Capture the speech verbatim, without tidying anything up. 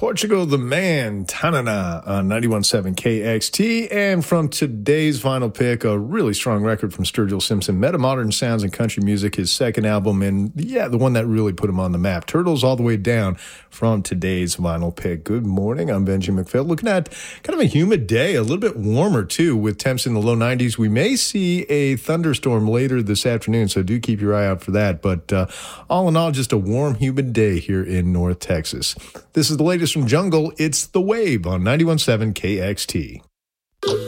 Portugal the Man, Tanana on ninety-one point seven K X T. And from today's vinyl pick, a really strong record from Sturgill Simpson, Metamodern Sounds in Country Music, his second album, and yeah, the one that really put him on the map. Turtles All the Way Down from today's vinyl pick. Good morning, I'm Benji McPhail. Looking at kind of a humid day, a little bit warmer too, with temps in the low nineties. We may see a thunderstorm later this afternoon, so do keep your eye out for that. But uh, all in all, just a warm, humid day here in North Texas. This is the latest from Jungle. It's The Wave on ninety-one point seven K X T.